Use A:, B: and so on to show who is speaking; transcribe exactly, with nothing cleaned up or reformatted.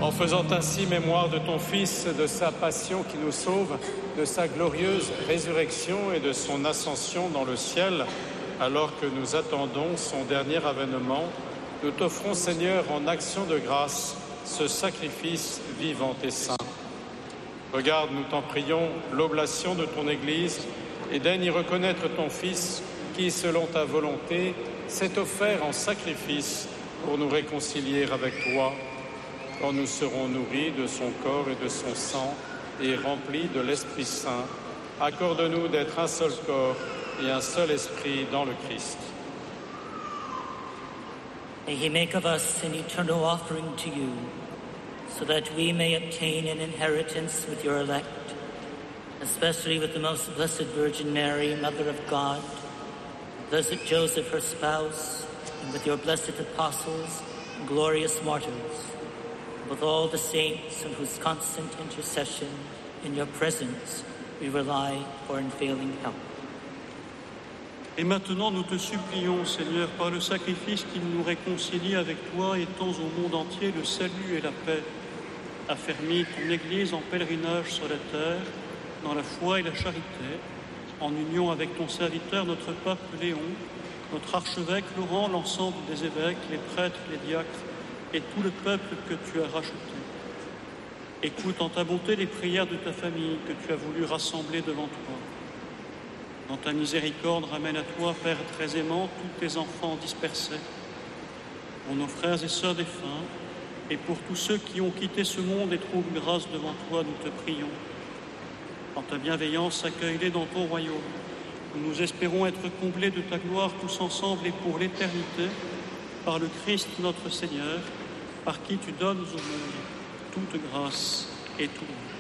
A: En faisant ainsi mémoire de ton Fils, de sa passion qui nous sauve, de sa glorieuse résurrection et de son ascension dans le ciel, alors que nous attendons son dernier avènement, nous t'offrons, Seigneur, en action de grâce, ce sacrifice vivant et saint. Regarde, nous t'en prions, l'oblation de ton Église et daigne y reconnaître ton Fils qui, selon ta volonté, s'est offert en sacrifice pour nous réconcilier avec toi. Quand nous serons nourris de son corps et de son sang et remplis de l'Esprit Saint, accorde-nous d'être un seul corps et un seul esprit dans le Christ.
B: May he make of us an eternal offering to you, so that we may obtain an inheritance with your elect, especially with the most blessed Virgin Mary, Mother of God, blessed Joseph, her spouse, and with your blessed apostles and glorious martyrs, with all the saints on whose constant intercession in your presence we rely for unfailing help.
C: Et maintenant, nous te supplions, Seigneur, par le sacrifice qui nous réconcilie avec toi, étends au monde entier le salut et la paix. Affermis ton Église en pèlerinage sur la terre, dans la foi et la charité, en union avec ton serviteur, notre pape Léon, notre archevêque Laurent, l'ensemble des évêques, les prêtres, les diacres et tout le peuple que tu as racheté. Écoute en ta bonté les prières de ta famille que tu as voulu rassembler devant toi. Dans ta miséricorde, ramène à toi, Père très aimant, tous tes enfants dispersés. Pour nos frères et sœurs défunts, et pour tous ceux qui ont quitté ce monde et trouvent grâce devant toi, nous te prions. En ta bienveillance, accueille-les dans ton royaume. Nous espérons être comblés de ta gloire tous ensemble et pour l'éternité, par le Christ notre Seigneur, par qui tu donnes au monde toute grâce et tout bien.